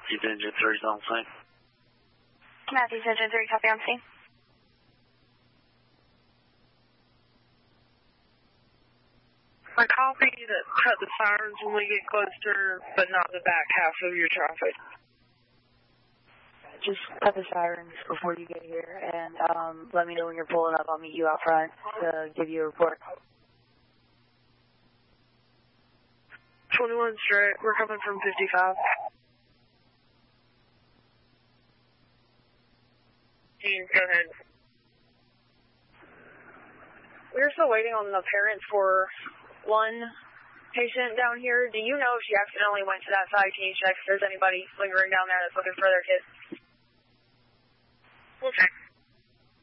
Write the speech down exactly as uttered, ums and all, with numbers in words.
Matthews Engine three's on scene. Matthews Engine three, copy on scene. I copy that cut the sirens when we get closer, but not the back half of your traffic. Just cut the sirens before you get here, and um, let me know when you're pulling up. I'll meet you out front to give you a report. twenty-one straight. We're coming from fifty-five. Gene, go ahead. We're still waiting on the parents for one patient down here. Do you know if she accidentally went to that side? Can you check if there's anybody lingering down there that's looking for their kids? We'll check.